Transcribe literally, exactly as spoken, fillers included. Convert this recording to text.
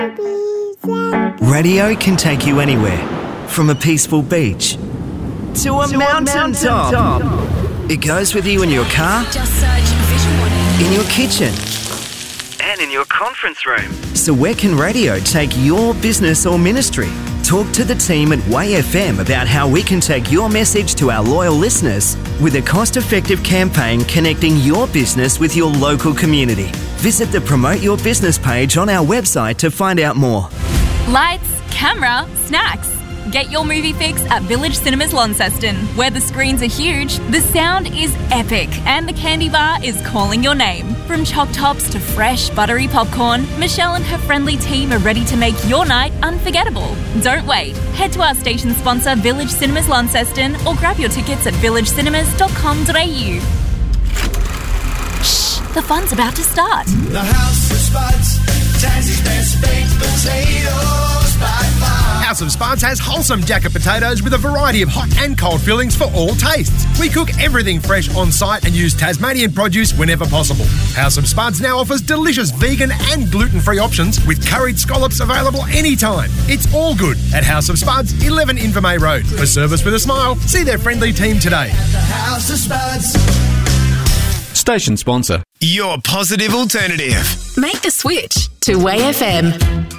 Radio can take you anywhere, from a peaceful beach to a, to mountain, a mountain top. top. It goes with you in your car, Just search Vision One. in your kitchen, and in your conference room. So where can radio take your business or ministry? Talk to the team at Way F M about how we can take your message to our loyal listeners with a cost-effective campaign connecting your business with your local community. Visit the Promote Your Business page on our website to find out more. Lights, camera, snacks. Get your movie fix at Village Cinemas Launceston, where the screens are huge, the sound is epic, and the candy bar is calling your name. From choc tops to fresh, buttery popcorn, Michelle and her friendly team are ready to make your night unforgettable. Don't wait. Head to our station sponsor, Village Cinemas Launceston, or grab your tickets at village cinemas dot com dot a u. Shh, the fun's about to start. The House of Spuds, Tassie's best baked potatoes by far. House of Spuds has wholesome jacket potatoes with a variety of hot and cold fillings for all tastes. We cook everything fresh on site and use Tasmanian produce whenever possible. House of Spuds now offers delicious vegan and gluten-free options with curried scallops available anytime. It's all good at House of Spuds, eleven Invermay Road. For service with a smile, see their friendly team today. The House of Spuds. Station sponsor. Your positive alternative. Make the switch to Way F M.